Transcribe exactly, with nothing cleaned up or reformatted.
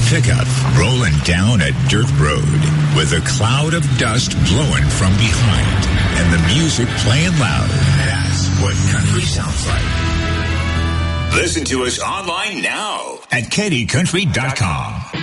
pickup rolling down a dirt road with a cloud of dust blowing from behind and the music playing loud. That's what country sounds like. Listen to us online now at K D country dot com.